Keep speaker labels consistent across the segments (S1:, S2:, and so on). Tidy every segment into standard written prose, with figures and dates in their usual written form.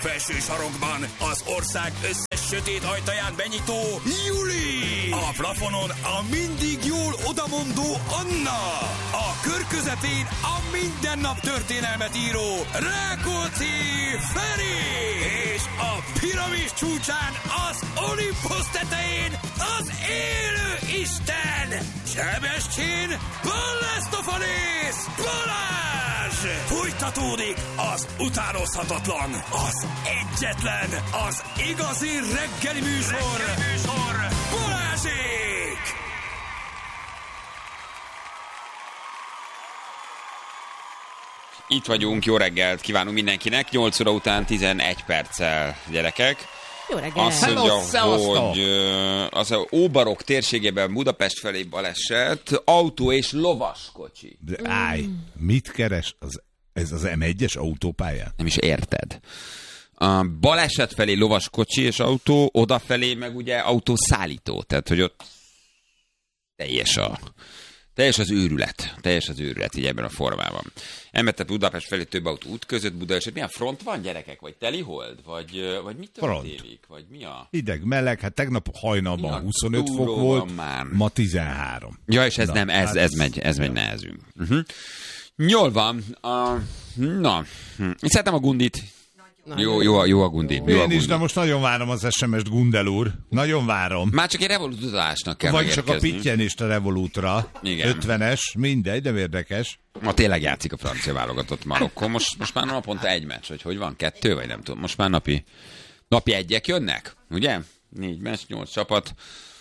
S1: Felső sarokban az ország összes sötét ajtaján benyitó Juli! A plafonon a mindig jól odamondó Anna! A kör közepén a mindennap történelmet író Rákóczi Feri! És a piramis csúcsán az Olimposz tetején az élő Isten! Sebestyén Balázs! Balázs! Folytatódik az utánozhatatlan, az egyetlen, az igazi reggeli műsor, Balázsék!
S2: Itt vagyunk, jó reggelt kívánunk mindenkinek, 8 óra után 11 perccel, gyerekek.
S3: Jó reggelt!
S2: Azt mondja, hogy az Óbarok térségében Budapest felé baleset, autó és lovaskocsi.
S4: De állj, mit keres? Ez az M1-es autópályán?
S2: Nem is érted. A baleset felé lovaskocsi és autó, odafelé meg ugye autószállító. Tehát, hogy ott teljes az őrület így ebben a formában. Emellett Budapest felé több autó út között, Budapest. Milyen front van, gyerekek? Vagy telihold? Vagy mit történik? Vagy mi a...
S4: Hideg, meleg, hát tegnap hajnalban 25 fok volt, már. Ma 13.
S2: Ja, és ez megy nehezünk. Jól van. Szeretem a Gundit. Jó a Gundi.
S4: Én is, de most nagyon várom az SMS-t, Gundel úr. Nagyon várom.
S2: Már csak egy Revolut utazásnak kell
S4: vagy
S2: megérkezni.
S4: csak a pittyenést a Revolutra. Igen. 50-es, mindegy, de érdekes.
S2: Ma tényleg játszik a francia válogatott Marokkó. Most már naponta egy meccs, hogy van 2, vagy nem tudom. Most már napi egyek jönnek, ugye? 4 meccs, 8 csapat.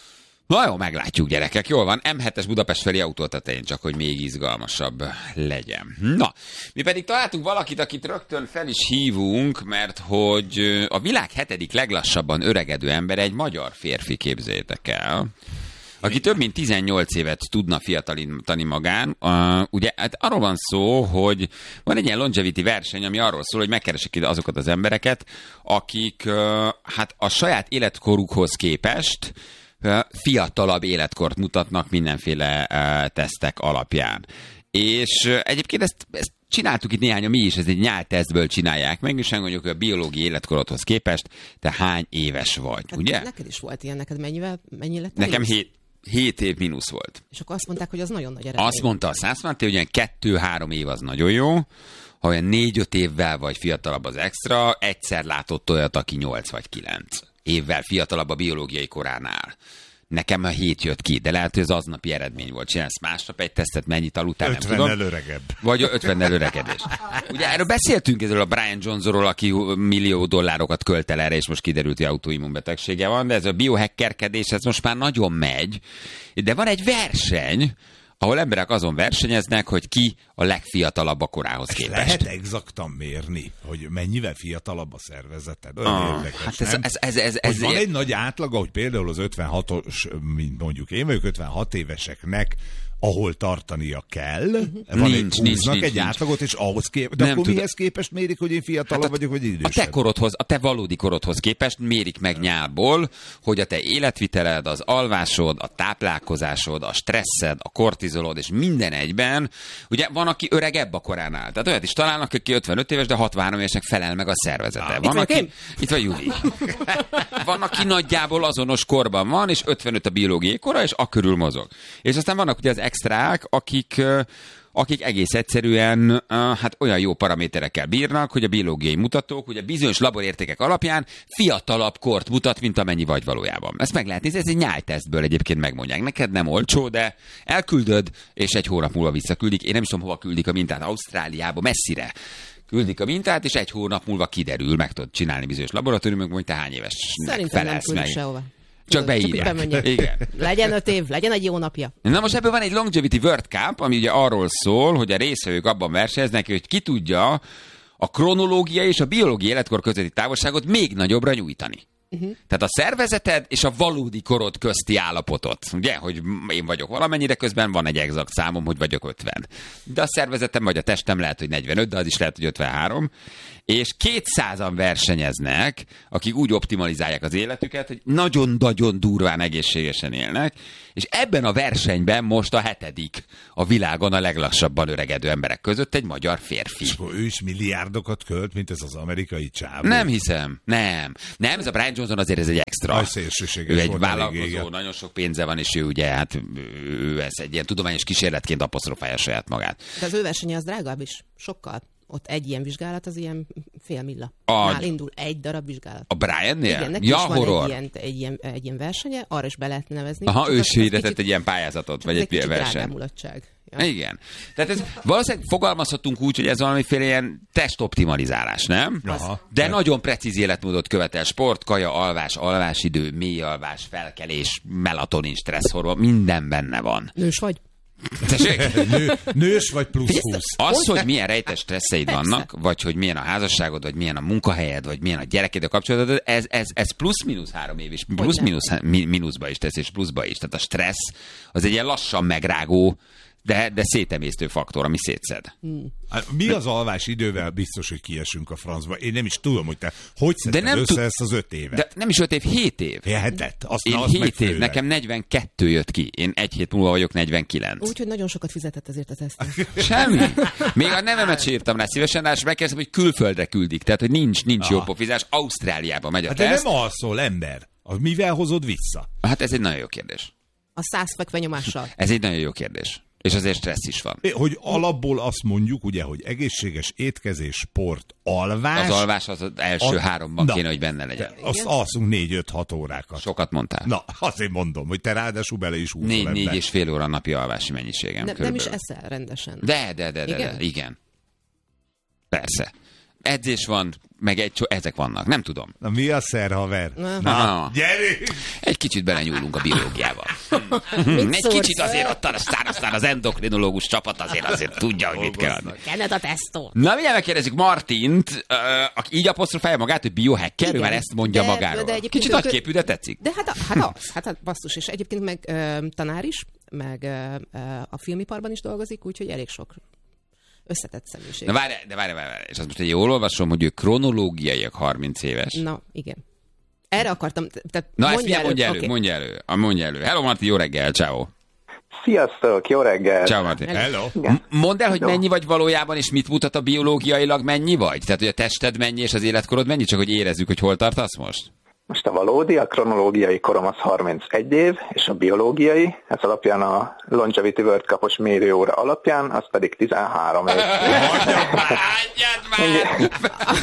S2: Na jó, meglátjuk, gyerekek, jól van. M7-es Budapest felé autótetején, csak hogy még izgalmasabb legyen. Na, mi pedig találtunk valakit, akit rögtön fel is hívunk, mert hogy a világ 7. leglassabban öregedő ember egy magyar férfi, képzeljétek el, aki több mint 18 évet tudna fiatalítani magán. Ugye hát arról van szó, hogy van egy ilyen longevity verseny, ami arról szól, hogy megkeresik azokat az embereket, akik hát a saját életkorukhoz képest fiatalabb életkort mutatnak mindenféle tesztek alapján. És egyébként ezt csináltuk itt néhányan mi is, ez egy nyáltesztből csinálják meg, és mondjuk, hogy a biológiai életkorodhoz képest te hány éves vagy, hát ugye?
S3: Neked is volt ilyen, neked mennyi lett?
S2: Nekem 7 év mínusz volt.
S3: És akkor azt mondták, hogy az nagyon nagy eredmény.
S2: Azt mondta a Szászmánti, hogy olyan 2-3 év az nagyon jó, ha olyan 4-5 évvel vagy fiatalabb az extra, egyszer látott olyat, aki 8 vagy 9 évvel fiatalabb a biológiai koránál. Nekem a 7 jött ki, de lehet, hogy az aznapi eredmény volt. Csinálsz másnap egy tesztet, mennyit aludtál, nem tudom.
S4: 50-nel öregebb.
S2: Vagy 50-nel öregedés. Ugye erről beszéltünk, ezzel a Brian Johnsonról, aki $1 millió költ el erre, és most kiderült, hogy autoimmunbetegsége van, de ez a biohackerkedés, ez most már nagyon megy. De van egy verseny, ahol emberek azon versenyeznek, hogy ki a legfiatalabb a korához képest.
S4: Lehet exaktan mérni, hogy mennyivel fiatalabb a szervezeted? Olyan érdekes,
S2: hát ez
S4: van egy nagy átlaga, hogy például az 56-os, mint mondjuk én vagyok, 56 éveseknek, ahol tartania kell, nincs egy átlagot, és ahhoz képest, de akkor mihez képest mérik, hogy én fiatalabb vagyok, vagy idősebb?
S2: A te valódi korodhoz képest mérik meg nyálból, hogy a te életviteled, az alvásod, a táplálkozásod, a stresszed, a kortizolod, és minden egyben, ugye van, aki öregebb a koránál. Tehát olyat is találnak, aki 55 éves, de 63 évesnek felel meg a szervezete. Itt van Júli. Van, aki nagyjából azonos korban van, és 55 a biológiai kora, és akörül mozog. És aztán vannak ugye az extrák, akik egész egyszerűen hát olyan jó paraméterekkel bírnak, hogy a biológiai mutatók, ugye bizonyos laborértékek alapján fiatalabb kort mutat, mint amennyi vagy valójában. Ezt meg lehet nézni, ez egy nyáltesztből egyébként megmondják. Neked nem olcsó, de elküldöd, és egy hónap múlva visszaküldik. Én nem is tudom, hova küldik a mintát, Ausztráliába, messzire. Küldik a mintát, és egy hónap múlva kiderül, meg tudod csinálni bizonyos laboratóriumok, hogy te hány évesnek felelsz meg.
S3: Sehova.
S2: Csak beírják. Igen.
S3: Legyen 5 év, legyen egy jó napja.
S2: Na most ebből van egy Longevity World Cup, ami ugye arról szól, hogy a résztvevők abban versenyeznek, hogy ki tudja a kronológiai és a biológiai életkor közötti távolságot még nagyobbra nyújtani. Tehát a szervezeted és a valódi korod közti állapotot. Ugye, hogy én vagyok valamennyire, közben van egy exakt számom, hogy vagyok 50. De a szervezetem vagy a testem lehet, hogy 45, de az is lehet, hogy 53. és 200-an versenyeznek, akik úgy optimalizálják az életüket, hogy nagyon-nagyon durván egészségesen élnek, és ebben a versenyben most a 7. a világon a leglassabban öregedő emberek között egy magyar férfi.
S4: És akkor ő is milliárdokat költ, mint ez az amerikai csávó.
S2: Nem hiszem, nem, ez a Brian Johnson azért ez egy extra. Ő egy vállalkozó, nagyon sok pénze van, és ő ugye, hát ő ez egy ilyen tudományos kísérletként apostrofálja saját magát.
S3: De az ő versenye az drágább is, sokkal. Ott egy ilyen vizsgálat az ilyen fél milla. Nál indul egy darab vizsgálat.
S2: A Briannél?
S3: Igen, neki
S2: ja,
S3: is
S2: horror.
S3: Van egy ilyen versenye, arra is be lehet nevezni.
S2: Aha, ő is hirdetett egy ilyen pályázatot, vagy egy verseny.
S3: Ja.
S2: Igen. Tehát ez valószínűleg fogalmazhatunk úgy, hogy ez valamiféle ilyen testoptimalizálás, nem?
S4: Aha.
S2: De nagyon precíz életmódot követel. Sport, kaja, alvás, alvásidő, mély alvás, felkelés, melatonin, stresszhormon, minden benne van.
S3: Nős vagy?
S4: Nős vagy plusz 20.
S2: Az, hogy milyen rejtes stresszeid vannak, vagy hogy milyen a házasságod, vagy milyen a munkahelyed, vagy milyen a gyereked a kapcsolatod, ez plusz-minusz 3 év is, plusz-minuszba is tesz, és pluszba is. Tehát a stressz az egy ilyen lassan megrágó, de szétemésztő faktor, ami szétszed.
S4: Mi az alvás idővel biztos, hogy kiesünk a francba? Én nem is tudom, hogy te hogy szedted össze ezt az 5 évet.
S2: De nem is 5 év, 7 év. 7 év, nekem 42 jött ki. Én 1 hét múlva vagyok 49.
S3: Úgyhogy nagyon sokat fizetett ezért az ezt.
S2: Semmi. Még a nevemet sem írtam rá szívesen, de megkérdezem, hogy külföldre küldik. Tehát, hogy nincs jó pofizás. Ausztráliába megy a teszt.
S4: De nem alszol, ember. Mivel hozod vissza?
S2: Hát ez egy nagyon jó kérdés.
S3: A 100 fekvenyomással.
S2: Ez egy nagyon jó kérdés. És azért stressz is van.
S4: Hogy alapból azt mondjuk, ugye, hogy egészséges étkezés, sport, alvás.
S2: Az alvás az első 3-ban kéne, hogy benne legyen.
S4: Azt alszunk 4-5-6 órákat.
S2: Sokat mondtál.
S4: Na, azért mondom, hogy te ráadásul bele is úszol
S2: 4-4,5 óra napi alvási mennyiségem.
S3: Nem is eszel rendesen.
S2: De, igen. Persze. Edzés van, meg ezek vannak, nem tudom.
S4: Na, mi a szer, haver?
S2: Na,
S4: gyerünk!
S2: Egy kicsit belenyúlunk a biológiával. Egy kicsit azért ott aztán az endokrinológus csapat azért tudja, hogy mit kell adni.
S3: Kenned a tesztó.
S2: Na, mindjárt megkérdezzük Martint, aki így apostrofálja magát, hogy biohacker, ő már ezt mondja magáról. Kicsit nagyképű, de tetszik.
S3: De hát basszus, és egyébként meg tanár is, meg a filmiparban is dolgozik, úgyhogy elég sok összetett személyiség.
S2: Na várj, és azt most jól olvasom, hogy ő kronológiaiak 30 éves.
S3: Na, igen. Erre akartam.
S2: Na, ezt mondja elő. Hello, Marti, jó reggel, ciao.
S5: Sziasztok, jó reggel.
S2: Ciao, Marti.
S4: Hello.
S2: Mondd el, hogy mennyi vagy valójában, és mit mutat a biológiailag mennyi vagy? Tehát, hogy a tested mennyi, és az életkorod mennyi, csak hogy érezzük, hogy hol tartasz most?
S5: Most a kronológiai korom az 31 év, és a biológiai, ez alapján a Longevity World Cup-os mérőóra alapján, az pedig 13 év.
S2: Hagyjad már!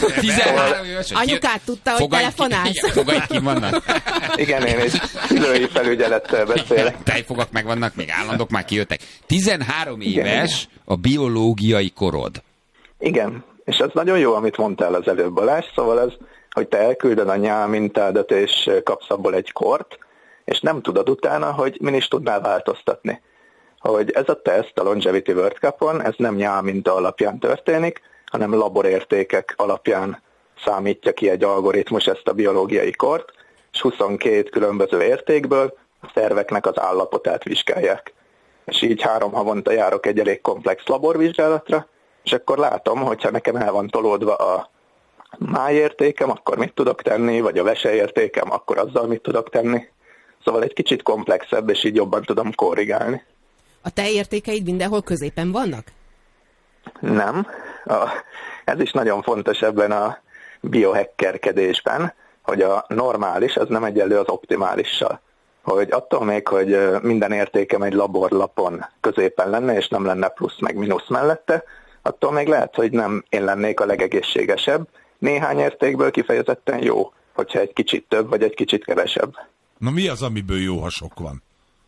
S2: 13 éves.
S3: Anyukát tudta, hogy telefonálsz.
S2: Fogaid ki vannak?
S5: Igen, én egy szülői felügyelettel beszélek.
S2: Tejfogak megvannak, még állandók már kijöttek. 13 éves a biológiai korod.
S5: Igen, és az nagyon jó, amit mondtál az előbb, Balázs, szóval ez, hogy te elküldöd a nyálmintádat, és kapsz abból egy kort, és nem tudod utána, hogy min is tudnál változtatni. Hogy ez a teszt a Longevity World Cup-on, ez nem nyálminta alapján történik, hanem laborértékek alapján számítja ki egy algoritmus ezt a biológiai kort, és 22 különböző értékből a szerveknek az állapotát vizsgálják. És így 3 havonta járok egy elég komplex laborvizsgálatra, és akkor látom, hogyha nekem el van tolódva a májértékem, akkor mit tudok tenni, vagy a veseértékem, akkor azzal mit tudok tenni. Szóval egy kicsit komplexebb, és így jobban tudom korrigálni.
S3: A te értékeid mindenhol középen vannak?
S5: Nem. Ez is nagyon fontos ebben a biohackerkedésben, hogy a normális az nem egyenlő az optimálissal. Hogy attól még, hogy minden értékem egy laborlapon középen lenne, és nem lenne plusz meg mínusz mellette, attól még lehet, hogy nem én lennék a legegészségesebb. Néhány értékből kifejezetten jó, hogyha egy kicsit több, vagy egy kicsit kevesebb.
S4: Na mi az, amiből jó, ha sok van?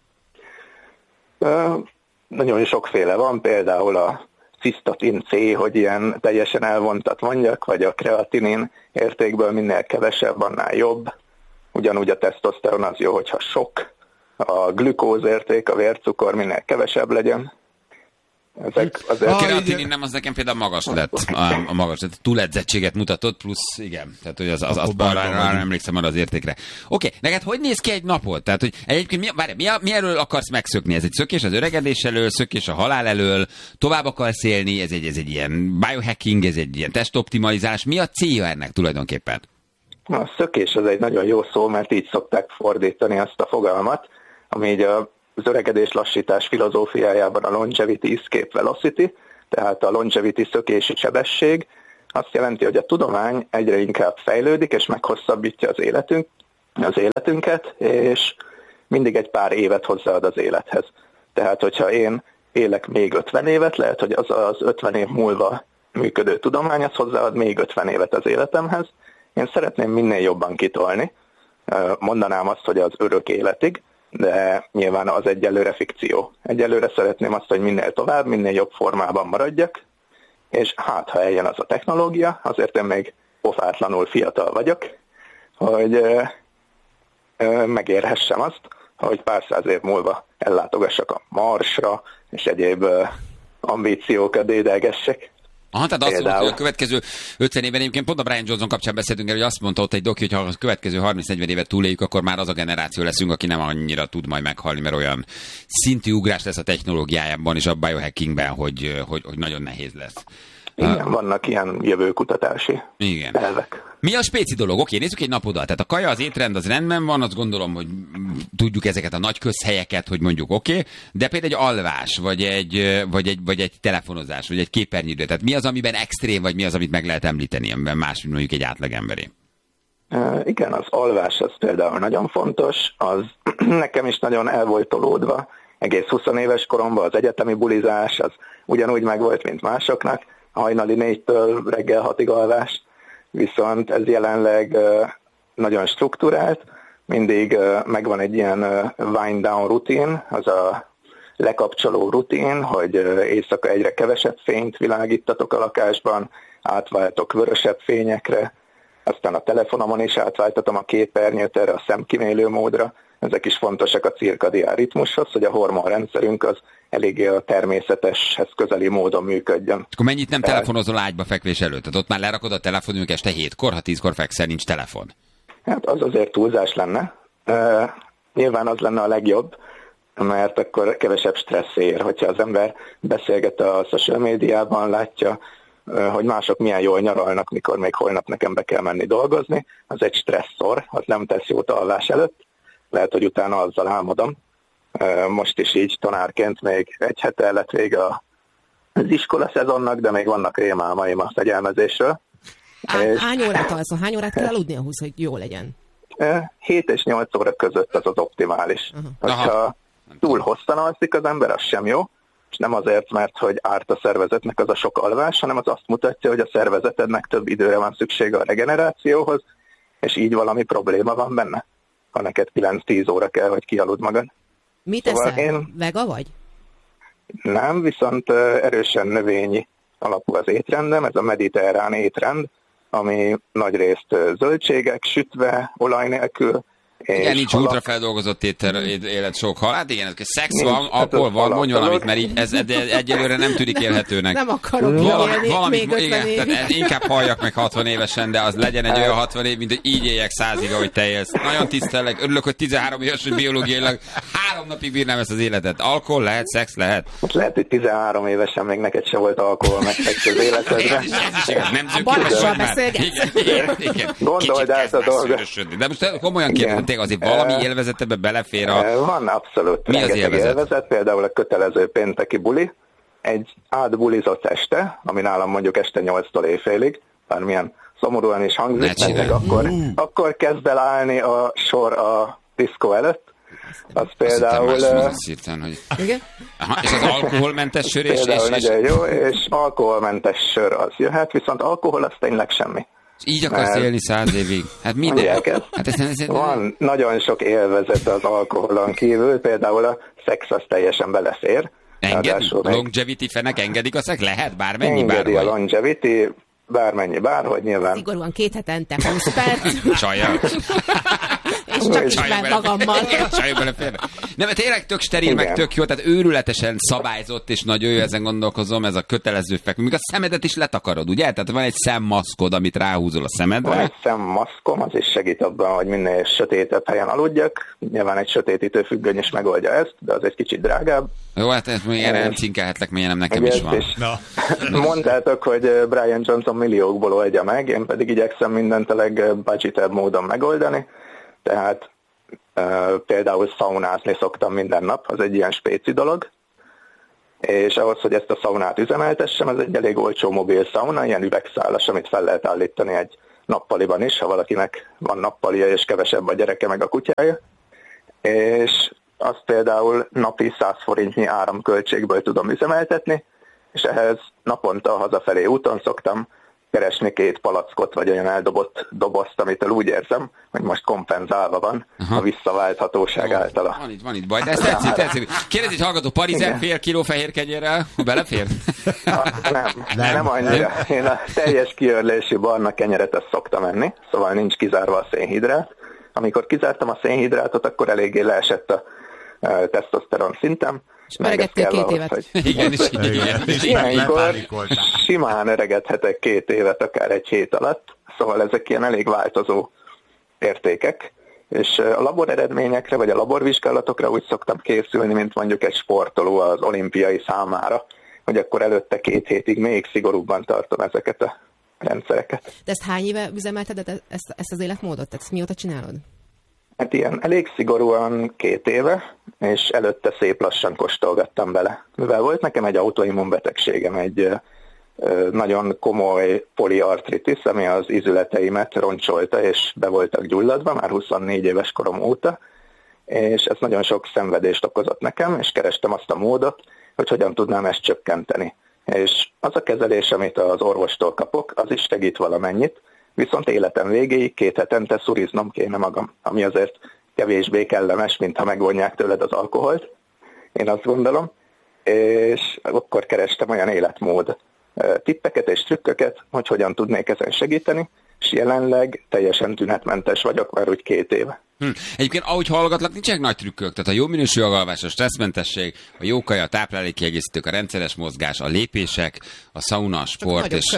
S5: Nagyon sokféle van, például a cisztatin C, hogy ilyen teljesen elvontat mondjak, vagy a kreatinin értékből minél kevesebb, annál jobb. Ugyanúgy a tesztoszteron az jó, hogyha sok. A glükóz érték, a vércukor minél kevesebb legyen. Ezek azért...
S2: A kreatinin nem, az nekem például magas lett. A magas lett. Túledzettséget mutatott, plusz igen. Tehát, hogy az arra emlékszem arra az értékre. Oké, neked hogy néz ki egy napot? Tehát, hogy egyébként mi erről akarsz megszökni? Ez egy szökés az öregedés elől, szökés a halál elől, tovább akarsz élni, ez egy ilyen biohacking, ez egy ilyen testoptimalizálás. Mi a célja ennek tulajdonképpen?
S5: A szökés az egy nagyon jó szó, mert így szokták fordítani azt a fogalmat, ami így az öregedés lassítás filozófiájában a longevity escape velocity, tehát a longevity szökési sebesség, azt jelenti, hogy a tudomány egyre inkább fejlődik, és meghosszabbítja az életünket, és mindig egy pár évet hozzáad az élethez. Tehát, hogyha én élek még 50 évet, lehet, hogy az 50 év múlva működő tudomány, az hozzáad még 50 évet az életemhez. Én szeretném minél jobban kitolni. Mondanám azt, hogy az örök életig, de nyilván az egyelőre fikció. Egyelőre szeretném azt, hogy minél tovább, minél jobb formában maradjak, és hát, ha eljön az a technológia, azért én még pofátlanul fiatal vagyok, hogy megérhessem azt, hogy pár száz év múlva ellátogassak a Marsra, és egyéb ambíciókat dédelgessek.
S2: Aha, tehát azt mondta, hogy a következő 50 évben, egyébként pont a Brian Johnson kapcsán beszéltünk erről, hogy azt mondta ott egy doki, hogy ha a következő 30-40 évet túléljük, akkor már az a generáció leszünk, aki nem annyira tud majd meghalni, mert olyan szintű ugrás lesz a technológiájában és a biohackingben, hogy nagyon nehéz lesz.
S5: Igen, vannak ilyen jövőkutatási elvek.
S2: Mi a spéci dolog? Oké, nézzük egy napodat. Tehát a kaja, az étrend az rendben van, azt gondolom, hogy tudjuk ezeket a nagy közhelyeket, hogy mondjuk oké, de például egy alvás, vagy egy telefonozás, vagy egy képernyőidő. Tehát mi az, amiben extrém, vagy mi az, amit meg lehet említeni, amiben más, mint mondjuk egy átlagemberé?
S5: Igen, az alvás az például nagyon fontos, az nekem is nagyon el volt tolódva. Egész 20 éves koromban az egyetemi bulizás, az ugyanúgy megvolt, mint másoknak. Hajnali 4-től reggel 6-ig alvás, viszont ez jelenleg nagyon strukturált, mindig megvan egy ilyen wind down rutin, az a lekapcsoló rutin, hogy éjszaka egyre kevesebb fényt világítatok a lakásban, átváltok vörösebb fényekre, aztán a telefonomon is átváltatom a képernyőt erre a szemkímélő módra. Ezek is fontosak a cirkadián ritmushoz, hogy a hormonrendszerünk az eléggé a természeteshez közeli módon működjön.
S2: Akkor mennyit nem telefonozol ágyba fekvés előtt? Tehát ott már lerakod a telefonunk este 7-kor, ha 10-kor fekszel, nincs telefon.
S5: Hát az azért túlzás lenne. Nyilván az lenne a legjobb, mert akkor kevesebb stressz ér. Hogyha az ember beszélget a social médiában, látja, hogy mások milyen jól nyaralnak, mikor még holnap nekem be kell menni dolgozni, az egy stresszor, az nem tesz jót alvás előtt. Lehet, hogy utána azzal álmodom. Most is így tanárként még egy hete lett vége az iskola szezonnak, de még vannak rémálmaim a fegyelmezésről.
S3: Hány órát alszol? Hány órát kell aludni ahhoz, hogy jó legyen?
S5: 7 és 8 óra között az optimális. Ha túl hosszan alszik az ember, az sem jó, és nem azért, mert hogy árt a szervezetnek az a sok alvás, hanem az azt mutatja, hogy a szervezetednek több időre van szüksége a regenerációhoz, és így valami probléma van benne, ha neked 9-10 óra kell, hogy kialudd magad.
S3: Mit eszel? Vega vagy?
S5: Nem, viszont erősen növényi alapú az étrendem, ez a mediterrán étrend, ami nagyrészt zöldségek, sütve, olaj nélkül.
S2: Igen, nincs ultrafeldolgozott élet sok hal. Hát igen, szex van, alkohol van, mondj valamit, mert így ez egyelőre nem tűnik élhetőnek.
S3: Nem akarok élni még 50 évig.
S2: Tehát inkább halljak meg 60 évesen, de az legyen egy olyan 60 év, mint hogy így éljek 100-ig, ahogy te élsz. Nagyon tisztellek, örülök, hogy 13 éves, hogy biológiailag 3 napig bírnám ezt az életet. Alkohol lehet, szex lehet.
S5: Lehet, hogy 13 évesen még neked se volt alkohol, meg szex az életedre.
S2: Ez is igaz, nem
S3: Balázsral beszélgetsz.
S2: Igen.
S5: Gondold át a dolgot.
S2: De most komolyan kérdezem, azért valami élvezetebe belefér a...
S5: Van abszolút.
S2: Mi az
S5: élvezet? Például a kötelező pénteki buli, egy átbulizott este, ami nálam mondjuk este 8-tól éjfélig, bármilyen szomorúan is hangzik, meg akkor kezd el állni a sor a diszkó előtt. Az például...
S3: Igen?
S2: Aha, és az alkoholmentes sör és...
S5: Például nagyon jó, és alkoholmentes sör az jöhet, viszont alkohol az tényleg semmi.
S2: Így akarsz élni 100 évig? Hát minden. Hát
S5: van nagyon sok élvezet az alkoholon kívül, például a szex az teljesen belefér.
S2: Longevity fenek engedik a szex? Lehet bármennyi?
S5: Engedi a longevity, bármennyi, bárhogy nyilván.
S3: Szigorúan 2 hetente 20 perc.
S2: Sajjal.
S3: csak ismer magammal.
S2: Nem, mert tényleg tök steril, meg tök jó, tehát őrületesen szabályzott, és nagyon jó, ezen gondolkozom, ez a kötelező fekvő. Még a szemedet is letakarod, ugye? Tehát van egy szemmaszkod, amit ráhúzol a szemedre. Van
S5: egy szemmaszkom, az is segít abban, hogy minél sötétebb helyen aludjak. Nyilván egy sötétítő függöny is megoldja ezt, de az egy kicsit drágább.
S2: Jó, hát erre nem cinkelhetlek, mert nekem is van.
S5: Mondtátok, hogy Brian Johnson milliókból oldja meg, én pedig igyekszem mindent a legbudgetebb módon megoldani. Tehát például szaunázni szoktam minden nap, az egy ilyen spéci dolog. És ahhoz, hogy ezt a szaunát üzemeltessem, ez egy elég olcsó mobil szauna, ilyen üvegszálas, amit fel lehet állítani egy nappaliban is, ha valakinek van nappalia és kevesebb a gyereke meg a kutyája. És azt például napi 100 forintnyi áramköltségből tudom üzemeltetni, és ehhez naponta hazafelé úton szoktam keresni 2 palackot, vagy olyan eldobott dobozt, amitől úgy érzem, hogy most kompenzálva van a visszaválthatóság általa.
S2: Van itt baj, de ez tetszik. Kérdezi, hogy hallgató, Parizen fél kiló fehér kenyérrel, belefér?
S5: Nem annyira. Én a teljes kiörlésű barna kenyeret ezt szoktam enni, szóval nincs kizárva a szénhidrát. Amikor kizártam a szénhidrátot, akkor eléggé leesett a tesztoszteron szintem.
S3: És öregettél 2 évet. Hogy...
S2: Igen.
S5: Ilyenkor simán öregedhetek 2 évet, akár egy hét alatt. Szóval ezek ilyen elég változó értékek. És a laboreredményekre, vagy a laborvizsgálatokra úgy szoktam készülni, mint mondjuk egy sportoló az olimpiai számára, hogy akkor előtte 2 hétig még szigorúbban tartom ezeket a rendszereket.
S3: De ezt hány éve üzemelted ezt az életmódot? Tehát ezt mióta csinálod?
S5: Hát ilyen elég szigorúan 2 éve, és előtte szép lassan kóstolgattam bele. Mivel volt nekem egy autoimmunbetegségem, egy nagyon komoly poliartritis, ami az izületeimet roncsolta, és be voltak gyulladva már 24 éves korom óta, és ez nagyon sok szenvedést okozott nekem, és kerestem azt a módot, hogy hogyan tudnám ezt csökkenteni. És az a kezelés, amit az orvostól kapok, az is segít valamennyit, viszont életem végéig 2 hetente szuriznom kéne magam, ami azért kevésbé kellemes, mint ha megvonják tőled az alkoholt, én azt gondolom, és akkor kerestem olyan életmód tippeket és trükköket, hogy hogyan tudnék ezen segíteni, és jelenleg teljesen tünetmentes vagyok már úgy 2 éve.
S2: Egyébként, ahogy hallgatlak, nincsenek nagy trükkök, tehát a jó minőségű alvás, a stresszmentesség, a jó kaja, a táplálékkiegészítők, a rendszeres mozgás, a lépések, a szauna, a sport, és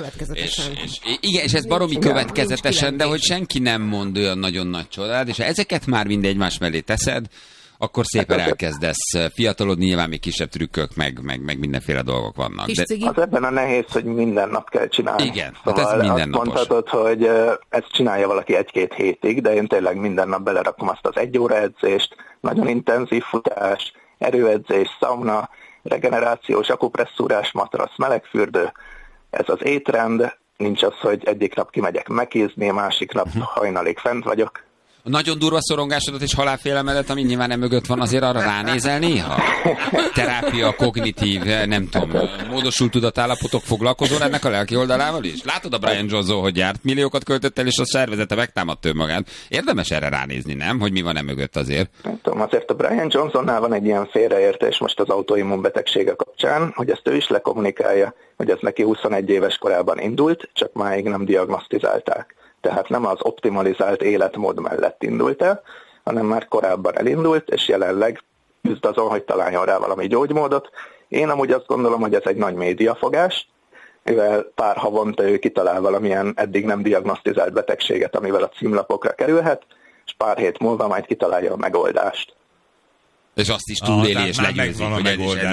S2: igen, és ez baromi következetesen, de hogy senki nem mond olyan nagyon nagy csodát, és ha ezeket már mind egymás mellé teszed, akkor szépen elkezdesz fiatalodni, nyilván még kisebb trükkök, meg mindenféle dolgok vannak.
S5: De... Az ebben a nehéz, hogy minden nap kell csinálni.
S2: Igen,
S5: szóval
S2: hát ez mindennapos.
S5: Azt mondhatod, hogy ezt csinálja valaki 1-2 hétig, de én tényleg minden nap belerakom azt az 1 óra edzést, nagyon intenzív futás, erőedzés, szauna, regenerációs, akupresszúrás, matrac, melegfürdő. Ez az étrend, nincs az, hogy egyik nap kimegyek mekézni, másik nap hajnalig fent vagyok.
S2: A nagyon durva szorongásodat és halálfélelmedet, ami nyilván mögött van, azért arra ránézel néha? Terápia, kognitív, nem tudom, módosult tudatállapotok, foglalkozol ennek a lelki oldalával is? Látod a Brian Johnson, hogy járt, milliókat költött el, és a szervezete megtámadta önmagát. Érdemes erre ránézni, nem? Hogy mi van mögött azért?
S5: Nem tudom, azért a Brian Johnsonnál van egy ilyen félreértés most az autoimmunbetegsége kapcsán, hogy ezt ő is lekommunikálja, hogy ez neki 21 éves korában indult, csak máig nem diagnosztizálták. Tehát nem az optimalizált életmód mellett indult el, hanem már korábban elindult, és jelenleg küzd azon, hogy találjon rá valami gyógymódot. Én amúgy azt gondolom, hogy ez egy nagy médiafogás, mivel pár havonta ő kitalál valamilyen eddig nem diagnosztizált betegséget, amivel a címlapokra kerülhet, és pár hét múlva majd kitalálja a megoldást.
S2: És azt is túléli, és legyőzik, hogy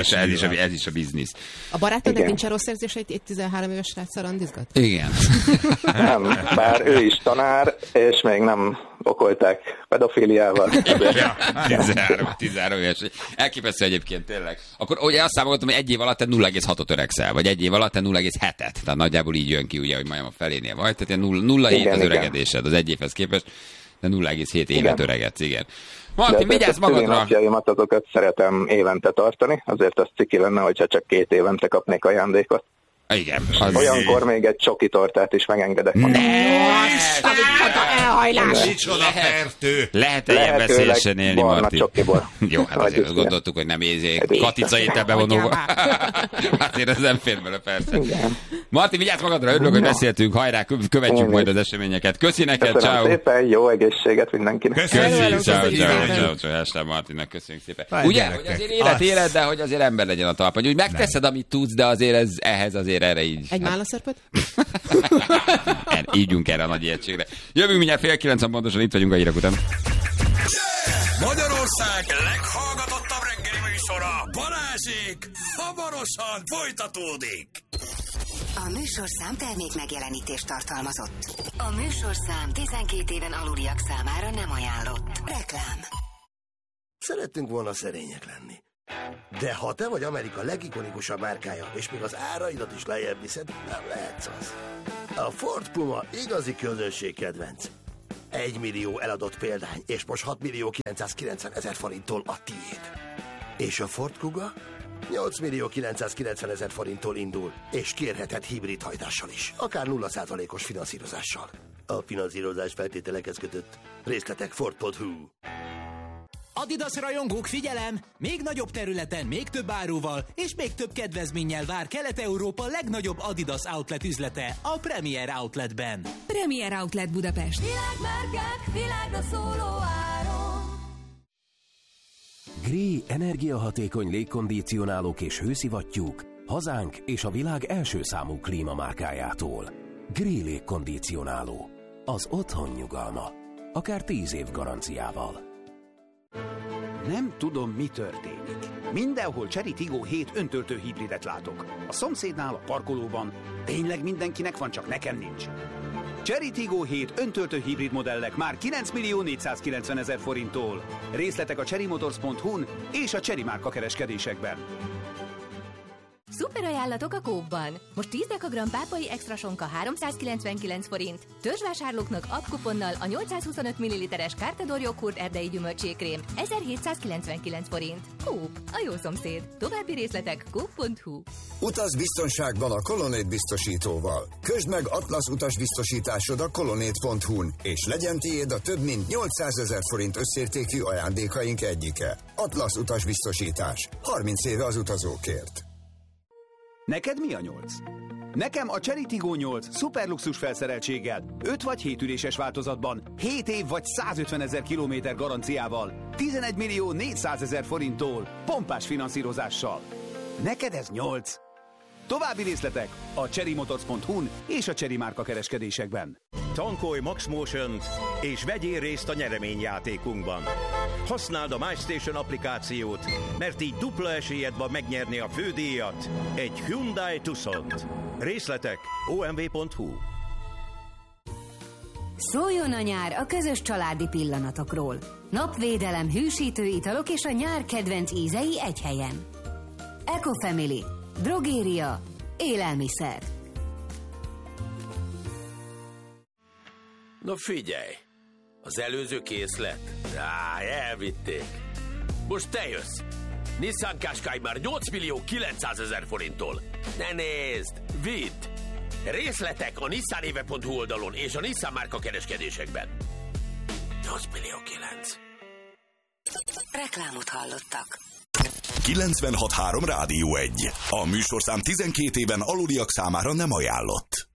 S2: ez is a biznisz.
S3: A barátodnak nincs rossz érzés, hogy egy 13 éves sráccal randizgat?
S2: Igen.
S5: Nem, bár ő is tanár, és még nem okolták pedofíliával.
S2: 13 éves. Elképesztő egyébként tényleg. Akkor ugye azt számoltam, hogy 1 év alatt te 0,6-ot öregszel, vagy 1 év alatt te 0,7-et. Tehát nagyjából így jön ki, ugye, hogy majdnem a felénél vagy. Tehát 0,7 az öregedésed az 1 évhez képest, de 0,7 évet öregedsz, igen. Martin, vigyázz magadra!
S5: Napjaimat azokat szeretem évente tartani, azért az ciki lenne, hogyha csak 2 évente kapnék ajándékot.
S2: Igen.
S5: Olyankor még egy csoki tortát is megengedek.
S3: Elhajlás!
S4: Micsoda fertő!
S2: Lehet ilyen veszélyesen élni, Marti?
S5: Csokiból.
S2: Jó, hát azért azt gondoltuk, hogy nem Katica ételbe vonulva. Azért ez nem fér bele, persze.
S5: Igen.
S2: Marti, vigyázz magadra, örülök, hogy beszéltünk, hajrá, követjük majd az eseményeket. Köszi neked,
S5: Köszönöm
S2: ciao.
S5: szépen, jó egészséget mindenkinek.
S2: Köszönjük, ciao. Hashtag Martinnak köszönjük szépen. Ugye, hogy azért élet, de hogy azért ember legyen a talpon. Úgy megteszed, amit tudsz, de azért ehhez azért erre így.
S3: Egy málaszörpöt?
S2: Ígyunk erre a nagy értségre. Jövünk mindjárt 8:30 pontosan, itt vagyunk a hírek után.
S1: Magyarország leghallgatottabb reggeli műsora, Balázsék, hamarosan folytatódik.
S6: A műsorszám termék megjelenítést tartalmazott. A műsorszám 12 éven aluliak számára nem ajánlott. Reklám.
S7: Szerettünk volna szerények lenni. De ha te vagy Amerika legikonikusabb márkája, és még az áraidat is lejjebb viszed, nem lehetsz az. A Ford Puma igazi közönségkedvenc. 1 millió eladott példány, és most 6.990.000 forinttól a tiéd. És a Ford Kuga 8.990.000 forinttól indul, és kérheted hibrid hajtással is, akár 0%-os finanszírozással. A finanszírozás feltételekhez kötött. Részletek Ford.hu.
S8: Adidas rajongók, figyelem! Még nagyobb területen, még több áruval és még több kedvezménnyel vár Kelet-Európa legnagyobb Adidas outlet üzlete, a Premier Outletben.
S6: Premier Outlet Budapest.
S9: Világmárkák, világra szóló áron.
S10: Gree energiahatékony légkondicionálók és hőszivattyúk hazánk és a világ első számú klímamárkájától. Gree légkondicionáló. Az otthon nyugalma. Akár 10 év garanciával.
S11: Nem tudom, mi történik. Mindenhol Chery Tiggo 7 öntöltő hibridet látok. A szomszédnál, a parkolóban. Tényleg mindenkinek van, csak nekem nincs. Chery Tiggo 7 öntöltő hibrid modellek már 9.490.000 forinttól. Részletek a cherrymotors.hu-n és a Chery márka kereskedésekben.
S9: Szuper ajánlatok a Coop-ban. Most 10 dekagram pápai extra sonka 399 forint. Törzsvásárlóknak appkuponnal a 825 ml-es Cartador joghurt erdei gyümölcsékrém 1799 forint. Coop, a jó szomszéd. További részletek coop.hu.
S12: Utaz biztonságban a Colonnade biztosítóval. Közd meg Atlasz utasbiztosításod a colonnade.hu-n, és legyen tiéd a több mint 800.000 forint összértékű ajándékaink egyike. Atlasz utasbiztosítás. 30 éve az utazókért.
S11: Neked mi a 8? Nekem a Chery Tiggo 8 szuperluxus felszereltséggel, 5 vagy 7 üléses változatban, 7 év vagy 150.000 kilométer garanciával, 11.400.000 forinttól, pompás finanszírozással. Neked ez 8? További részletek a cherrymotors.hu-n és a Chery márka kereskedésekben.
S13: Tankolj Max Motion-t és vegyél részt a nyereményjátékunkban. Használd a MyStation applikációt, mert így dupla esélyed van megnyerni a fődíjat, egy Hyundai Tucsont. Részletek omv.hu.
S6: Szóljon a nyár a közös családi pillanatokról. Napvédelem, hűsítő italok és a nyár kedvenc ízei egy helyen. Ecofamily. Drogéria. Élelmiszer.
S14: Na figyelj! Az előző készlet? Elvitték. Most te jössz. Nissan Qashqai már 8.900.000 forinttól. Ne nézd! Vidd! Részletek a nissanéve.hu oldalon és a Nissan márka kereskedésekben. 8.900.000.
S6: Reklámot hallottak.
S1: 96.3 Rádió 1. A műsorszám 12 éven aluliak számára nem ajánlott.